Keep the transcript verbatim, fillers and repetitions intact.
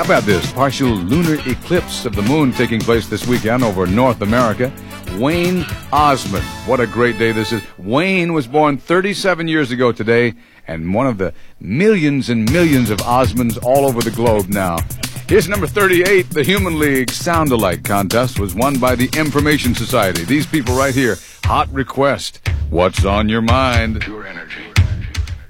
how about this? Partial lunar eclipse of the moon taking place this weekend over North America. Wayne Osmond. What a great day this is. Wayne was born thirty-seven years ago today, and one of the millions and millions of Osmonds all over the globe now. Here's number thirty-eight. The Human League Sound-Alike contest was won by the Information Society. These people right here. Hot request. What's on your mind? Pure energy.